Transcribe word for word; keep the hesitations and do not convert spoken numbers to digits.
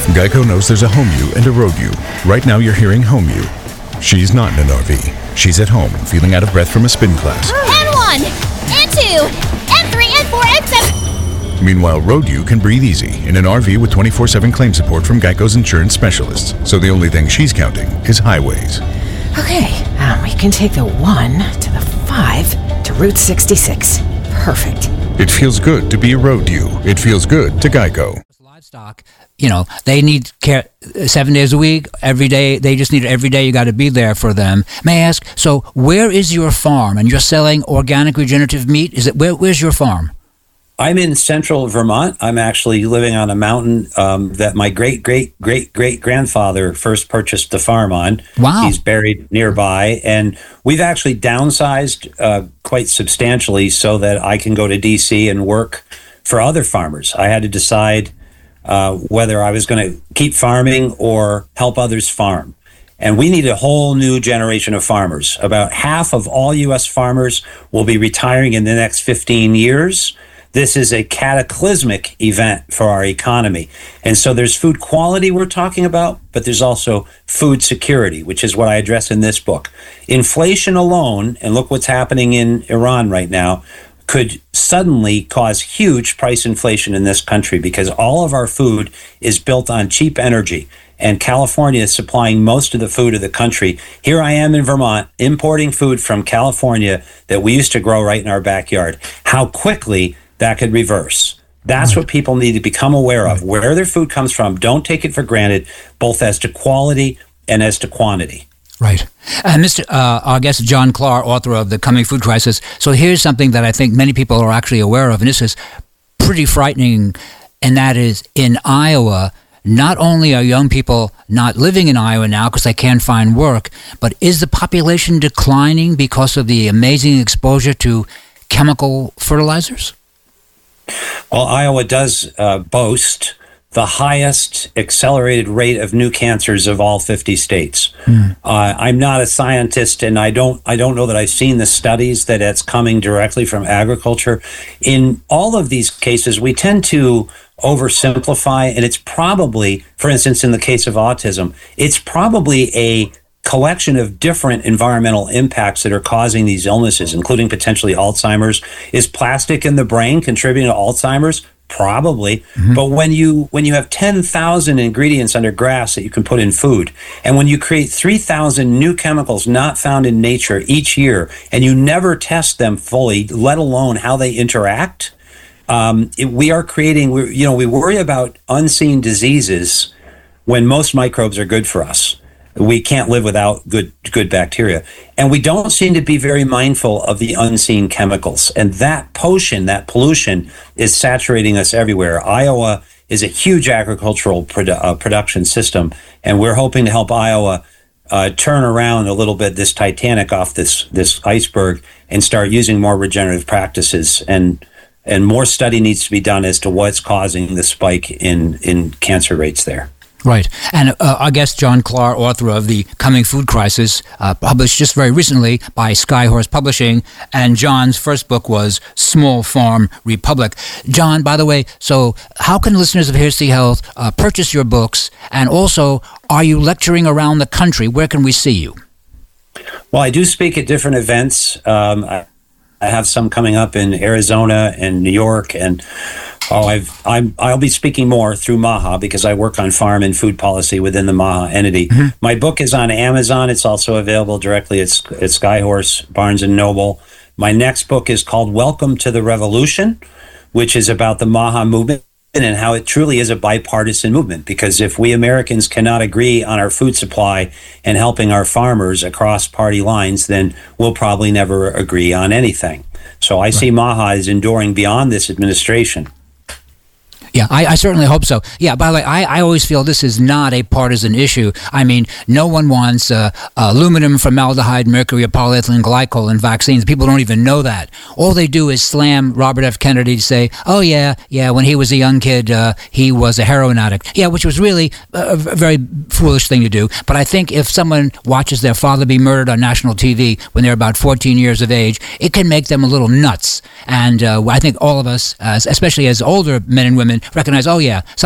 Geico knows there's a home you and a road you. Right now you're hearing home you. She's not in an R V. She's at home, feeling out of breath from a spin class. And one, and two, and three, and four, and seven. Meanwhile, road you can breathe easy in an R V with twenty-four seven claim support from Geico's insurance specialists. So the only thing she's counting is highways. Okay, um, we can take the one to the five to Route sixty-six. Perfect. It feels good to be a road you. It feels good to Geico. Livestock, you know, they need care seven days a week, every day. They just need it every day. You got to be there for them. May I ask, so where is your farm? And you're selling organic regenerative meat? Is it where? Where's your farm? I'm in central Vermont. I'm actually living on a mountain um, that my great, great, great, great grandfather first purchased the farm on. Wow. He's buried nearby. And we've actually downsized uh, quite substantially so that I can go to D C and work for other farmers. I had to decide uh, whether I was going to keep farming or help others farm. And we need a whole new generation of farmers. About half of all U S farmers will be retiring in the next fifteen years. This is a cataclysmic event for our economy. And so there's food quality we're talking about, but there's also food security, which is what I address in this book. Inflation alone, and look what's happening in Iran right now, could suddenly cause huge price inflation in this country because all of our food is built on cheap energy. And California is supplying most of the food of the country. Here I am in Vermont, importing food from California that we used to grow right in our backyard. How quickly that could reverse. That's what people need to become aware of. Where their food comes from, don't take it for granted, both as to quality and as to quantity. Right. And Mister Uh, our guest, John Clark, author of The Coming Food Crisis. So here's something that I think many people are actually aware of, and this is pretty frightening, and that is in Iowa, not only are young people not living in Iowa now because they can't find work, but is the population declining because of the amazing exposure to chemical fertilizers? Well, Iowa does uh, boast the highest accelerated rate of new cancers of all fifty states. Mm. Uh, I'm not a scientist, and I don't I don't know that I've seen the studies that it's coming directly from agriculture. In all of these cases, we tend to oversimplify, and it's probably, for instance, in the case of autism, it's probably a collection of different environmental impacts that are causing these illnesses, including potentially Alzheimer's. Is plastic in the brain contributing to Alzheimer's? Probably. Mm-hmm. But when you when you have ten thousand ingredients under grass that you can put in food, and when you create three thousand new chemicals not found in nature each year, and you never test them fully, let alone how they interact, um, it, we are creating, we, you know, we worry about unseen diseases when most microbes are good for us. We can't live without good good bacteria. And we don't seem to be very mindful of the unseen chemicals. And that potion, that pollution, is saturating us everywhere. Iowa is a huge agricultural produ- uh, production system, and we're hoping to help Iowa uh, turn around a little bit this Titanic off this this iceberg and start using more regenerative practices. And and more study needs to be done as to what's causing the spike in, in cancer rates there. Right. And uh, our guest, John Clark, author of The Coming Food Crisis, uh, published just very recently by Skyhorse Publishing. And John's first book was Small Farm Republic. John, by the way, so how can listeners of Here's See Health uh, purchase your books? And also, are you lecturing around the country? Where can we see you? Well, I do speak at different events. Um, I, I have some coming up in Arizona and New York, and Oh, I've, I'm, I'll be speaking more through MAHA because I work on farm and food policy within the MAHA entity. Mm-hmm. My book is on Amazon. It's also available directly at, at Skyhorse, Barnes and Noble. My next book is called Welcome to the Revolution, which is about the MAHA movement and how it truly is a bipartisan movement. Because if we Americans cannot agree on our food supply and helping our farmers across party lines, then we'll probably never agree on anything. So I right. see MAHA as enduring beyond this administration. Yeah, I, I certainly hope so. Yeah, by the way, I, I always feel this is not a partisan issue. I mean, no one wants uh, aluminum, formaldehyde, mercury, or polyethylene glycol in vaccines. People don't even know that. All they do is slam Robert F. Kennedy to say, oh, yeah, yeah, when he was a young kid, uh, he was a heroin addict. Yeah, which was really a, a very foolish thing to do. But I think if someone watches their father be murdered on national T V when they're about fourteen years of age, it can make them a little nuts. And uh, I think all of us, uh, especially as older men and women, recognize, oh yeah,